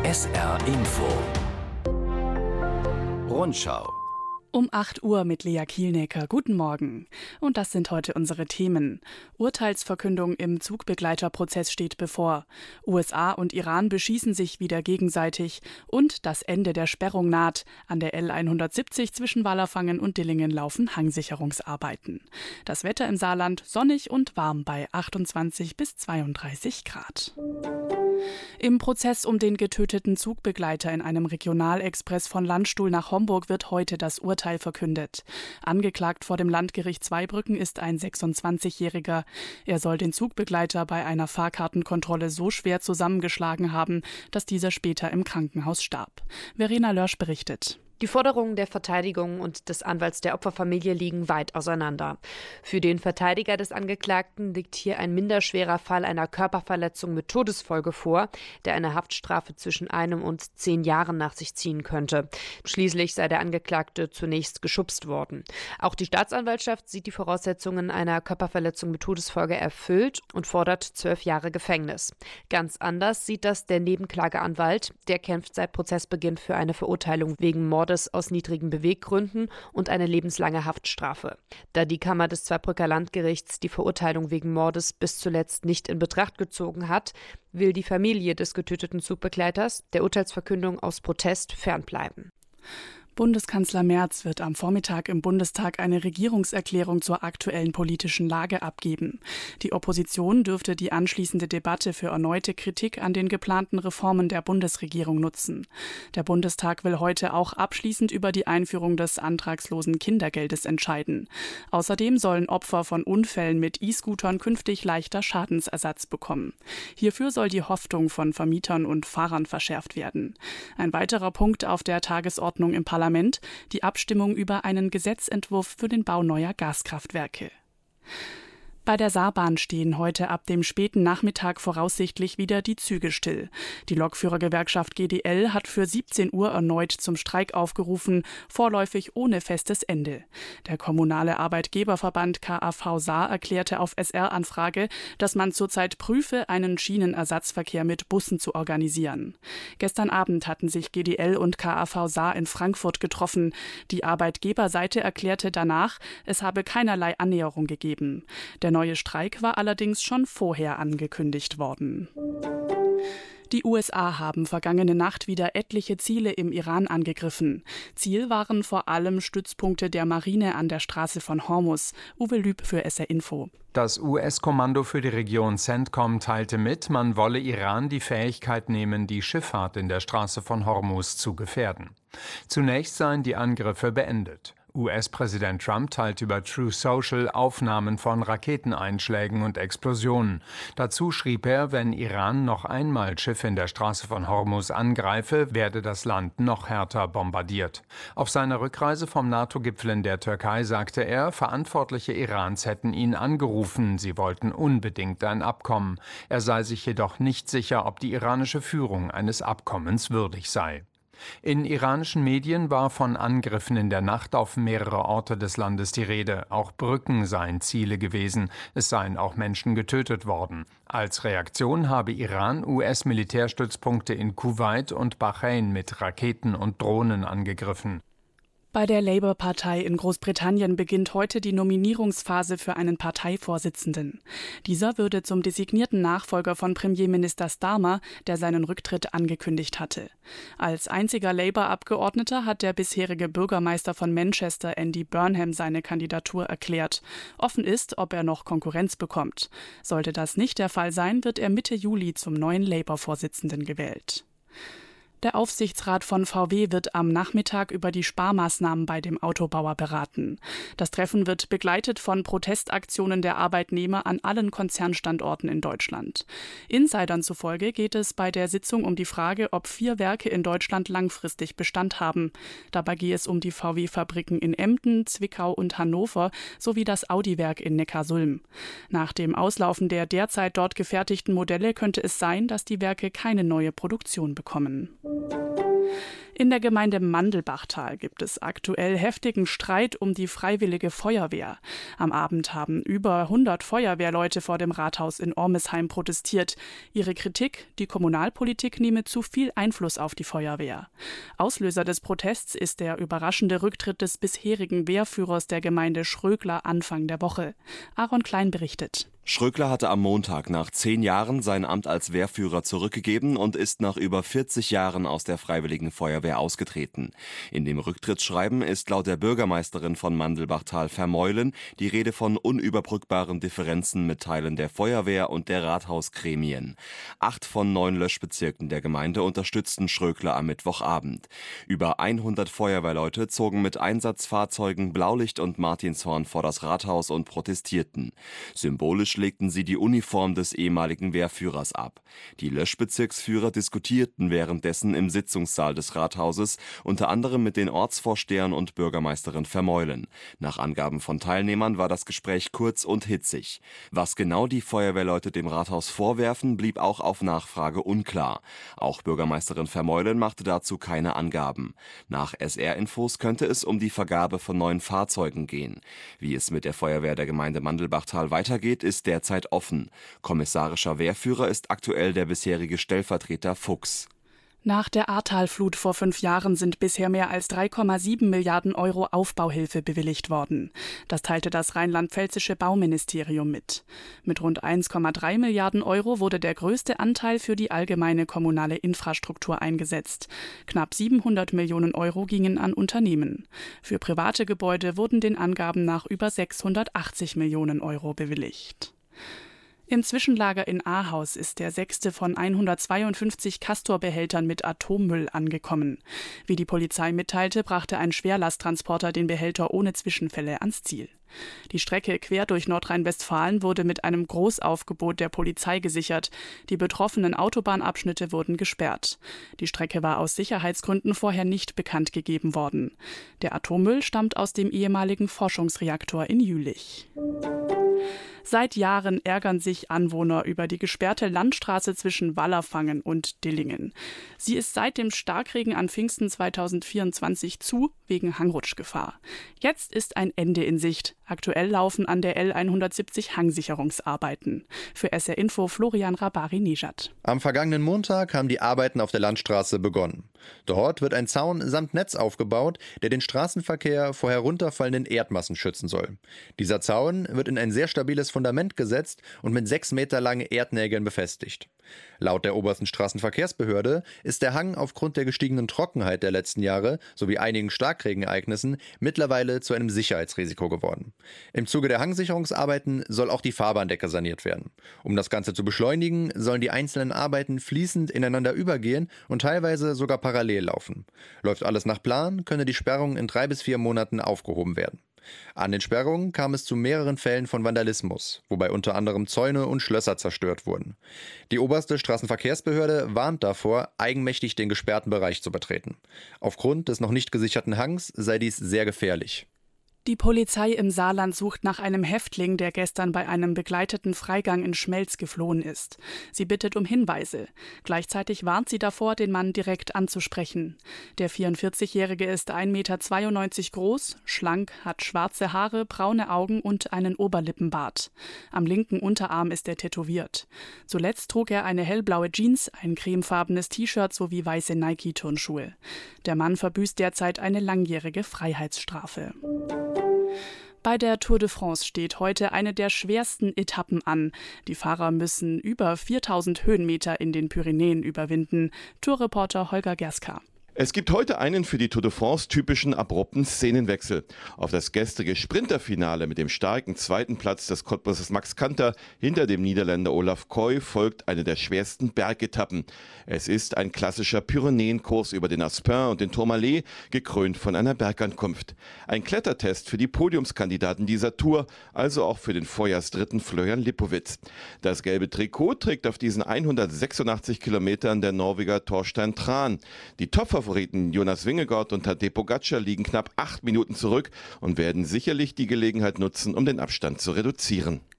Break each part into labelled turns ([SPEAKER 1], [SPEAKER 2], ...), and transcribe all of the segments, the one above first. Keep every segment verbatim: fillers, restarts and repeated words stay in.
[SPEAKER 1] S R Info Rundschau.
[SPEAKER 2] Um acht Uhr mit Lea Kielnecker. Guten Morgen. Und das sind heute unsere Themen. Urteilsverkündung im Zugbegleiterprozess steht bevor. U S A und Iran beschießen sich wieder gegenseitig. Und das Ende der Sperrung naht. An der L hundertsiebzig zwischen Wallerfangen und Dillingen laufen Hangsicherungsarbeiten. Das Wetter im Saarland sonnig und warm bei achtundzwanzig bis zweiunddreißig Grad. Im Prozess um den getöteten Zugbegleiter in einem Regionalexpress von Landstuhl nach Homburg wird heute das Urteil verkündet. Angeklagt vor dem Landgericht Zweibrücken ist ein sechsundzwanzigjähriger. Er soll den Zugbegleiter bei einer Fahrkartenkontrolle so schwer zusammengeschlagen haben, dass dieser später im Krankenhaus starb. Verena Lörsch berichtet.
[SPEAKER 3] Die Forderungen der Verteidigung und des Anwalts der Opferfamilie liegen weit auseinander. Für den Verteidiger des Angeklagten liegt hier ein minderschwerer Fall einer Körperverletzung mit Todesfolge vor, der eine Haftstrafe zwischen einem und zehn Jahren nach sich ziehen könnte. Schließlich sei der Angeklagte zunächst geschubst worden. Auch die Staatsanwaltschaft sieht die Voraussetzungen einer Körperverletzung mit Todesfolge erfüllt und fordert zwölf Jahre Gefängnis. Ganz anders sieht das der Nebenklageanwalt. Der kämpft seit Prozessbeginn für eine Verurteilung wegen Mord aus niedrigen Beweggründen und eine lebenslange Haftstrafe. Da die Kammer des Zweibrücker Landgerichts die Verurteilung wegen Mordes bis zuletzt nicht in Betracht gezogen hat, will die Familie des getöteten Zugbegleiters der Urteilsverkündung aus Protest fernbleiben.
[SPEAKER 2] Bundeskanzler Merz wird am Vormittag im Bundestag eine Regierungserklärung zur aktuellen politischen Lage abgeben. Die Opposition dürfte die anschließende Debatte für erneute Kritik an den geplanten Reformen der Bundesregierung nutzen. Der Bundestag will heute auch abschließend über die Einführung des antragslosen Kindergeldes entscheiden. Außerdem sollen Opfer von Unfällen mit E-Scootern künftig leichter Schadensersatz bekommen. Hierfür soll die Haftung von Vermietern und Fahrern verschärft werden. Ein weiterer Punkt auf der Tagesordnung im Parlament: die Abstimmung über einen Gesetzentwurf für den Bau neuer Gaskraftwerke. Bei der Saarbahn stehen heute ab dem späten Nachmittag voraussichtlich wieder die Züge still. Die Lokführergewerkschaft G D L hat für siebzehn Uhr erneut zum Streik aufgerufen, vorläufig ohne festes Ende. Der kommunale Arbeitgeberverband K A V Saar erklärte auf S R-Anfrage, dass man zurzeit prüfe, einen Schienenersatzverkehr mit Bussen zu organisieren. Gestern Abend hatten sich G D L und K A V Saar in Frankfurt getroffen. Die Arbeitgeberseite erklärte danach, es habe keinerlei Annäherung gegeben. Der Der neue Streik war allerdings schon vorher angekündigt worden. Die U S A haben vergangene Nacht wieder etliche Ziele im Iran angegriffen. Ziel waren vor allem Stützpunkte der Marine an der Straße von Hormuz. Uwe Lüb für S R Info.
[SPEAKER 4] Das U S-Kommando für die Region CENTCOM teilte mit, man wolle Iran die Fähigkeit nehmen, die Schifffahrt in der Straße von Hormuz zu gefährden. Zunächst seien die Angriffe beendet. U S-Präsident Trump teilt über Truth Social Aufnahmen von Raketeneinschlägen und Explosionen. Dazu schrieb er, wenn Iran noch einmal Schiffe in der Straße von Hormuz angreife, werde das Land noch härter bombardiert. Auf seiner Rückreise vom NATO-Gipfel in der Türkei sagte er, Verantwortliche Irans hätten ihn angerufen, sie wollten unbedingt ein Abkommen. Er sei sich jedoch nicht sicher, ob die iranische Führung eines Abkommens würdig sei. In iranischen Medien war von Angriffen in der Nacht auf mehrere Orte des Landes die Rede. Auch Brücken seien Ziele gewesen. Es seien auch Menschen getötet worden. Als Reaktion habe Iran U S-Militärstützpunkte in Kuwait und Bahrain mit Raketen und Drohnen angegriffen.
[SPEAKER 2] Bei der Labour-Partei in Großbritannien beginnt heute die Nominierungsphase für einen Parteivorsitzenden. Dieser würde zum designierten Nachfolger von Premierminister Starmer, der seinen Rücktritt angekündigt hatte. Als einziger Labour-Abgeordneter hat der bisherige Bürgermeister von Manchester, Andy Burnham, seine Kandidatur erklärt. Offen ist, ob er noch Konkurrenz bekommt. Sollte das nicht der Fall sein, wird er Mitte Juli zum neuen Labour-Vorsitzenden gewählt. Der Aufsichtsrat von V W wird am Nachmittag über die Sparmaßnahmen bei dem Autobauer beraten. Das Treffen wird begleitet von Protestaktionen der Arbeitnehmer an allen Konzernstandorten in Deutschland. Insidern zufolge geht es bei der Sitzung um die Frage, ob vier Werke in Deutschland langfristig Bestand haben. Dabei gehe es um die V W-Fabriken in Emden, Zwickau und Hannover sowie das Audi-Werk in Neckarsulm. Nach dem Auslaufen der derzeit dort gefertigten Modelle könnte es sein, dass die Werke keine neue Produktion bekommen. In der Gemeinde Mandelbachtal gibt es aktuell heftigen Streit um die Freiwillige Feuerwehr. Am Abend haben über hundert Feuerwehrleute vor dem Rathaus in Ormesheim protestiert. Ihre Kritik: Die Kommunalpolitik nehme zu viel Einfluss auf die Feuerwehr. Auslöser des Protests ist der überraschende Rücktritt des bisherigen Wehrführers der Gemeinde Schrögler Anfang der Woche. Aaron Klein berichtet.
[SPEAKER 1] Schrögler hatte am Montag nach zehn Jahren sein Amt als Wehrführer zurückgegeben und ist nach über vierzig Jahren aus der Freiwilligen Feuerwehr ausgetreten. In dem Rücktrittsschreiben ist laut der Bürgermeisterin von Mandelbachtal Vermeulen die Rede von unüberbrückbaren Differenzen mit Teilen der Feuerwehr und der Rathausgremien. Acht von neun Löschbezirken der Gemeinde unterstützten Schrögler am Mittwochabend. Über hundert Feuerwehrleute zogen mit Einsatzfahrzeugen Blaulicht und Martinshorn vor das Rathaus und protestierten. Symbolisch legten sie die Uniform des ehemaligen Wehrführers ab. Die Löschbezirksführer diskutierten währenddessen im Sitzungssaal des Rathauses, unter anderem mit den Ortsvorstehern und Bürgermeisterin Vermeulen. Nach Angaben von Teilnehmern war das Gespräch kurz und hitzig. Was genau die Feuerwehrleute dem Rathaus vorwerfen, blieb auch auf Nachfrage unklar. Auch Bürgermeisterin Vermeulen machte dazu keine Angaben. Nach S R-Infos könnte es um die Vergabe von neuen Fahrzeugen gehen. Wie es mit der Feuerwehr der Gemeinde Mandelbachtal weitergeht, ist derzeit offen. Kommissarischer Wehrführer ist aktuell der bisherige Stellvertreter Fuchs.
[SPEAKER 2] Nach der Ahrtal-Flut vor fünf Jahren sind bisher mehr als drei Komma sieben Milliarden Euro Aufbauhilfe bewilligt worden. Das teilte das rheinland-pfälzische Bauministerium mit. Mit rund eins Komma drei Milliarden Euro wurde der größte Anteil für die allgemeine kommunale Infrastruktur eingesetzt. Knapp siebenhundert Millionen Euro gingen an Unternehmen. Für private Gebäude wurden den Angaben nach über sechshundertachtzig Millionen Euro bewilligt. Im Zwischenlager in Ahaus ist der sechste von hundertzweiundfünfzig Castor-Behältern mit Atommüll angekommen. Wie die Polizei mitteilte, brachte ein Schwerlasttransporter den Behälter ohne Zwischenfälle ans Ziel. Die Strecke quer durch Nordrhein-Westfalen wurde mit einem Großaufgebot der Polizei gesichert. Die betroffenen Autobahnabschnitte wurden gesperrt. Die Strecke war aus Sicherheitsgründen vorher nicht bekannt gegeben worden. Der Atommüll stammt aus dem ehemaligen Forschungsreaktor in Jülich. Seit Jahren ärgern sich Anwohner über die gesperrte Landstraße zwischen Wallerfangen und Dillingen. Sie ist seit dem Starkregen an Pfingsten zweitausendvierundzwanzig zu, wegen Hangrutschgefahr. Jetzt ist ein Ende in Sicht. Aktuell laufen an der L hundertsiebzig Hangsicherungsarbeiten. Für S R Info Florian Rabari-Nejad.
[SPEAKER 5] Am vergangenen Montag haben die Arbeiten auf der Landstraße begonnen. Dort wird ein Zaun samt Netz aufgebaut, der den Straßenverkehr vor herunterfallenden Erdmassen schützen soll. Dieser Zaun wird in ein sehr stabiles Fundament gesetzt und mit sechs Meter langen Erdnägeln befestigt. Laut der obersten Straßenverkehrsbehörde ist der Hang aufgrund der gestiegenen Trockenheit der letzten Jahre sowie einigen Starkregenereignissen mittlerweile zu einem Sicherheitsrisiko geworden. Im Zuge der Hangsicherungsarbeiten soll auch die Fahrbahndecke saniert werden. Um das Ganze zu beschleunigen, sollen die einzelnen Arbeiten fließend ineinander übergehen und teilweise sogar parallel laufen. Läuft alles nach Plan, könne die Sperrung in drei bis vier Monaten aufgehoben werden. An den Sperrungen kam es zu mehreren Fällen von Vandalismus, wobei unter anderem Zäune und Schlösser zerstört wurden. Die oberste Straßenverkehrsbehörde warnt davor, eigenmächtig den gesperrten Bereich zu betreten. Aufgrund des noch nicht gesicherten Hangs sei dies sehr gefährlich.
[SPEAKER 2] Die Polizei im Saarland sucht nach einem Häftling, der gestern bei einem begleiteten Freigang in Schmelz geflohen ist. Sie bittet um Hinweise. Gleichzeitig warnt sie davor, den Mann direkt anzusprechen. Der vierundvierzigjährige ist ein Meter zweiundneunzig groß, schlank, hat schwarze Haare, braune Augen und einen Oberlippenbart. Am linken Unterarm ist er tätowiert. Zuletzt trug er eine hellblaue Jeans, ein cremefarbenes T-Shirt sowie weiße Nike-Turnschuhe. Der Mann verbüßt derzeit eine langjährige Freiheitsstrafe. Bei der Tour de France steht heute eine der schwersten Etappen an. Die Fahrer müssen über viertausend Höhenmeter in den Pyrenäen überwinden. Tourreporter Holger Gerska.
[SPEAKER 6] Es gibt heute einen für die Tour de France typischen abrupten Szenenwechsel. Auf das gestrige Sprinterfinale mit dem starken zweiten Platz des Cottbussers Max Kanter hinter dem Niederländer Olaf Koy folgt eine der schwersten Bergetappen. Es ist ein klassischer Pyrenäenkurs über den Aspin und den Tourmalet, gekrönt von einer Bergankunft. Ein Klettertest für die Podiumskandidaten dieser Tour, also auch für den Vorjahrsdritten Florian Lippowitz. Das gelbe Trikot trägt auf diesen hundertsechsundachtzig Kilometern der Norweger Torstein Tran. Die Top-Favoriten Jonas Vingegaard und Tadej Pogacar liegen knapp acht Minuten zurück und werden sicherlich die Gelegenheit nutzen, um den Abstand zu reduzieren.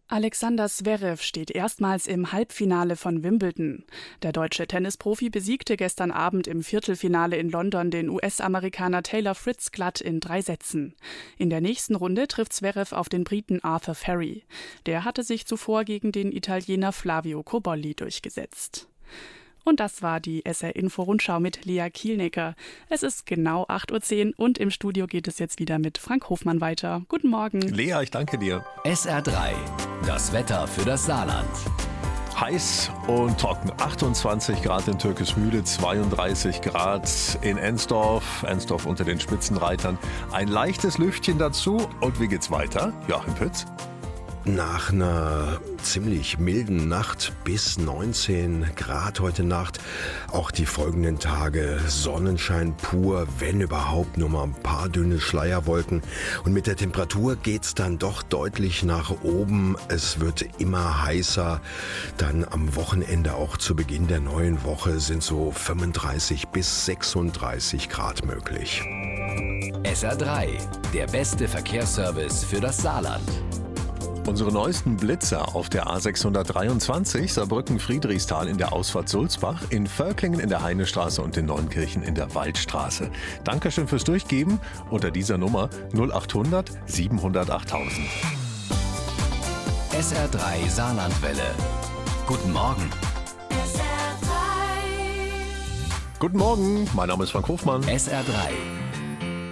[SPEAKER 2] Alexander Zverev steht erstmals im Halbfinale von Wimbledon. Der deutsche Tennisprofi besiegte gestern Abend im Viertelfinale in London den U S-Amerikaner Taylor Fritz glatt in drei Sätzen. In der nächsten Runde trifft Zverev auf den Briten Arthur Ferry. Der hatte sich zuvor gegen den Italiener Flavio Cobolli durchgesetzt. Und das war die S R-Info-Rundschau mit Lea Kielnecker. Es ist genau acht Uhr zehn und im Studio geht es jetzt wieder mit Frank Hofmann weiter. Guten Morgen.
[SPEAKER 7] Lea, ich danke dir.
[SPEAKER 8] S R drei, das Wetter für das Saarland.
[SPEAKER 7] Heiß und trocken. achtundzwanzig Grad in Türkismühle, zweiunddreißig Grad in Ensdorf. Ensdorf unter den Spitzenreitern. Ein leichtes Lüftchen dazu. Und wie geht's weiter? Joachim Pütz.
[SPEAKER 9] Nach einer ziemlich milden Nacht bis neunzehn Grad heute Nacht. Auch die folgenden Tage Sonnenschein pur, wenn überhaupt nur mal ein paar dünne Schleierwolken. Und mit der Temperatur geht's dann doch deutlich nach oben. Es wird immer heißer. Dann am Wochenende, auch zu Beginn der neuen Woche, sind so fünfunddreißig bis sechsunddreißig Grad möglich.
[SPEAKER 8] S R drei, der beste Verkehrsservice für das Saarland.
[SPEAKER 7] Unsere neuesten Blitzer auf der A sechshundertdreiundzwanzig Saarbrücken-Friedrichsthal in der Ausfahrt Sulzbach, in Völklingen in der Heinestraße und in Neunkirchen in der Waldstraße. Dankeschön fürs Durchgeben unter dieser Nummer null achthundert siebenhundert achttausend.
[SPEAKER 8] S R drei Saarlandwelle. Guten Morgen.
[SPEAKER 7] Guten Morgen, mein Name ist Frank Hofmann.
[SPEAKER 8] S R drei.